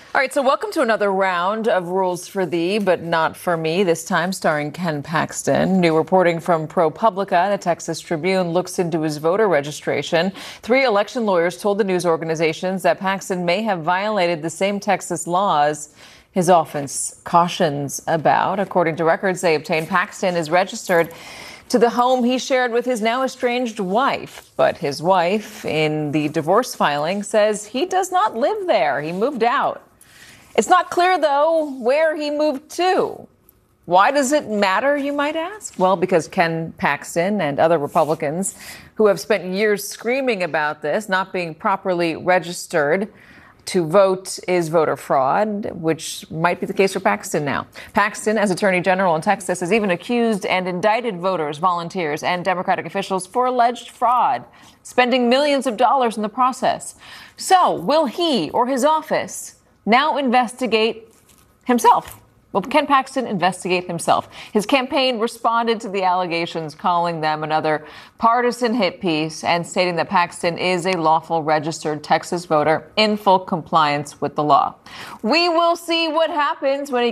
All right, so welcome to another round of Rules for Thee, but Not for Me, this time starring Ken Paxton. New reporting from ProPublica, the Texas Tribune, looks into his voter registration. 3 election lawyers told the news organizations that Paxton may have violated the same Texas laws his office cautions about. According to records they obtained, Paxton is registered to the home he shared with his now estranged wife. But his wife, in the divorce filing, says he does not live there. He moved out. It's not clear, though, where he moved to. Why does it matter, you might ask? Well, because Ken Paxton and other Republicans who have spent years screaming about this, not being properly registered to vote, is voter fraud, which might be the case for Paxton now. Paxton, as Attorney General in Texas, has even accused and indicted voters, volunteers, and Democratic officials for alleged fraud, spending millions of dollars in the process. So, will he or his office now investigate himself? Will Ken Paxton investigate himself? His campaign responded to the allegations, calling them another partisan hit piece and stating that Paxton is a lawful registered Texas voter in full compliance with the law. We will see what happens when he